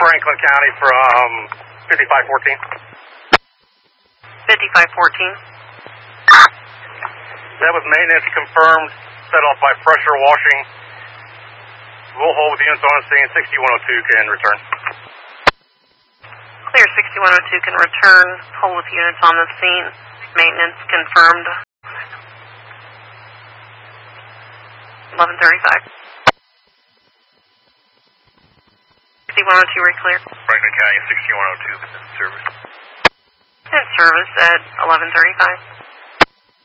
Franklin County from 5514. 5514. That was maintenance confirmed, set off by pressure washing. We'll hold with the units on the scene. 6102 can return. Clear 6102 can return. Hold with units on the scene. Maintenance confirmed. 11:35. 6102 re-clear. Franklin County 6102 is in service. In service at 11:35.